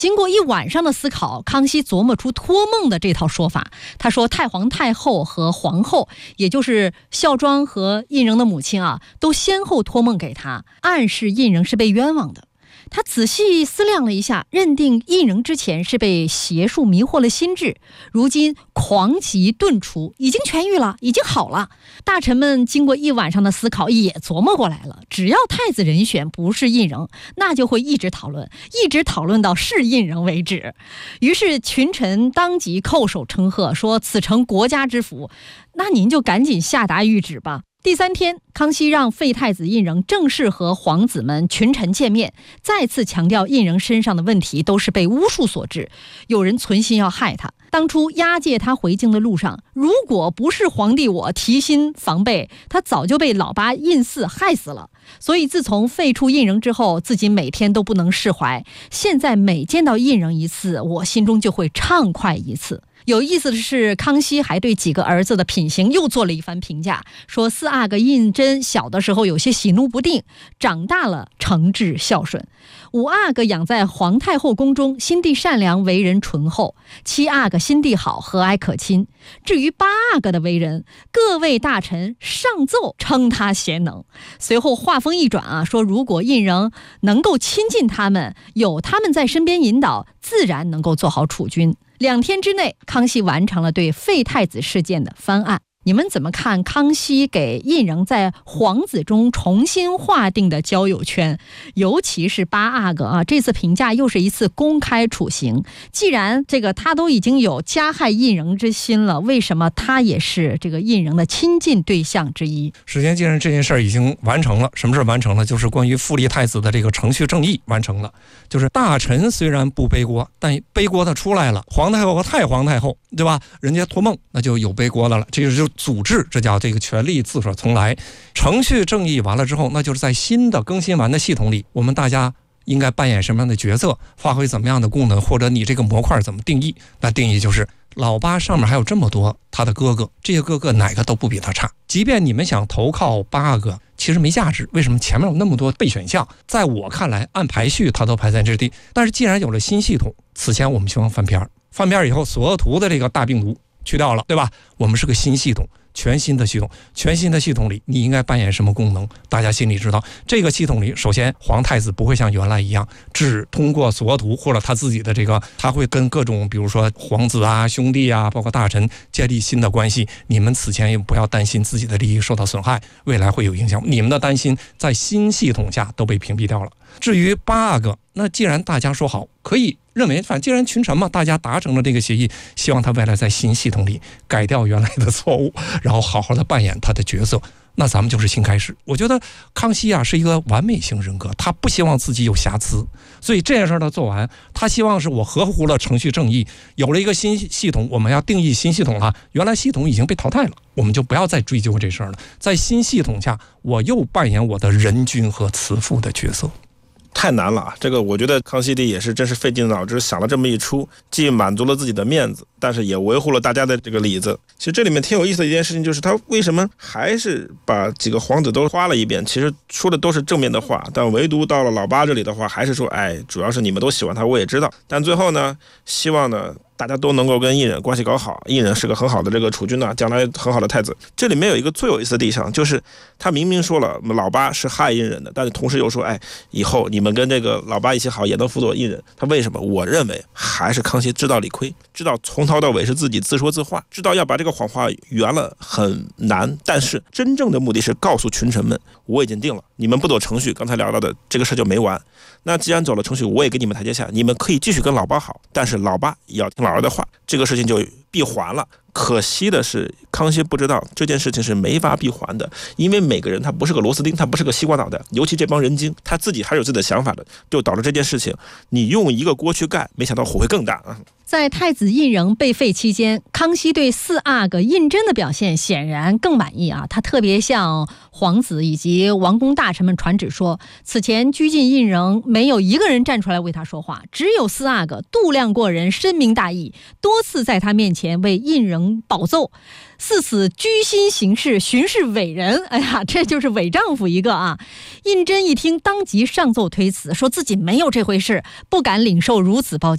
经过一晚上的思考，康熙琢磨出托梦的这套说法。他说太皇太后和皇后，也就是孝庄和胤禛的母亲啊，都先后托梦给他，暗示胤禛是被冤枉的。他仔细思量了一下，认定胤禛之前是被邪术迷惑了心智，如今狂疾顿除，已经痊愈了，已经好了。大臣们经过一晚上的思考，也琢磨过来了，只要太子人选不是胤禛，那就会一直讨论到是胤禛为止。于是群臣当即叩首称贺，说此诚国家之福，那您就赶紧下达谕旨吧。第3天，康熙让废太子胤禛正式和皇子们群臣见面，再次强调胤禛身上的问题都是被巫术所致，有人存心要害他。当初押解他回京的路上，如果不是皇帝我提心防备，他早就被老八胤祀害死了。所以自从废除胤禛之后，自己每天都不能释怀，现在每见到胤禛一次，我心中就会畅快一次。有意思的是，康熙还对几个儿子的品行又做了一番评价，说4阿哥胤禛小的时候有些喜怒不定，长大了诚挚孝顺；5阿哥养在皇太后宫中，心地善良，为人醇厚；7阿哥心地好，和蔼可亲。至于8阿哥的为人，各位大臣上奏称他贤能。随后话锋一转啊，说如果胤禛能够亲近他们，有他们在身边引导，自然能够做好储君。2天之内，康熙完成了对废太子事件的翻案。你们怎么看康熙给胤禛在皇子中重新划定的交友圈？尤其是8阿哥啊，这次评价又是一次公开处刑。既然他都已经有加害胤禛之心了，为什么他也是这个胤禛的亲近对象之一？ 首先，既然这件事已经完成了，什么事完成了？就是关于复立太子的这个程序正义完成了。就是大臣虽然不背锅，但背锅的出来了。皇太后和太皇太后，对吧？人家托梦，那就有背锅的了。这个就组织，这叫这个权力自个从来。程序正义完了之后，那就是在新的更新完的系统里，我们大家应该扮演什么样的角色，发挥怎么样的功能，或者你这个模块怎么定义？那定义就是老八上面还有这么多他的哥哥，这些哥哥哪个都不比他差。即便你们想投靠8阿哥，其实没价值。为什么？前面有那么多备选项，在我看来按排序他都排在这地。但是既然有了新系统，此前我们希望翻篇以后，索额图的这个大病毒去掉了，对吧？我们是个新系统，全新的系统。全新的系统里，你应该扮演什么功能？大家心里知道。这个系统里，首先皇太子不会像原来一样，只通过索额图或者他自己的他会跟各种比如说皇子啊、兄弟啊，包括大臣建立新的关系。你们此前也不要担心自己的利益受到损害，未来会有影响。你们的担心在新系统下都被屏蔽掉了。至于8阿哥，那既然大家说好，可以认为，反正既然群臣嘛，大家达成了这个协议，希望他未来在新系统里改掉原来的错误，然后好好的扮演他的角色。那咱们就是新开始。我觉得康熙啊是一个完美型人格，他不希望自己有瑕疵，所以这件事他做完，他希望是我合乎了程序正义，有了一个新系统，我们要定义新系统了，原来系统已经被淘汰了，我们就不要再追究这事儿了。在新系统下，我又扮演我的仁君和慈父的角色。 太难了啊！这个我觉得康熙帝也是真是费尽脑汁想了这么一出，既满足了自己的面子，但是也维护了大家的这个里子。其实这里面挺有意思的一件事情，就是他为什么还是把几个皇子都花了一遍，其实说的都是正面的话，但唯独到了老八这里的话，还是说主要是你们都喜欢他，我也知道。但最后呢，希望呢大家都能够跟胤禛关系搞好，胤禛是个很好的这个储君将来很好的太子。这里面有一个最有意思的地方，就是他明明说了老八是害胤禛的，但是同时又说以后你们跟这个老八一起好，也能辅佐胤禛。他为什么？我认为还是康熙知道理亏，知道从头到尾是自己自说自话，知道要把这个谎话圆了很难，但是真正的目的是告诉群臣们，我已经定了，你们不走程序，刚才聊到的这个事就没完。那既然走了程序，我也给你们台阶下，你们可以继续跟老八好，但是老八也要听老二的话，这个事情就闭环了。可惜的是，康熙不知道这件事情是没法闭环的，因为每个人他不是个螺丝钉，他不是个西瓜脑袋，尤其这帮人精，他自己还有自己的想法的，就导致这件事情你用一个锅去盖，没想到火会更大啊。 在太子胤禛被废期间，康熙对4阿哥胤禛的表现显然更满意啊。他特别向皇子以及王公大臣们传旨说，此前拘禁胤禛没有一个人站出来为他说话，只有4阿哥度量过人，深明大义，多次在他面前为胤禛保奏，似此居心行事，巡视伟人。这就是伪丈夫一个啊。胤禛一听，当即上奏推辞，说自己没有这回事，不敢领受如此褒奖。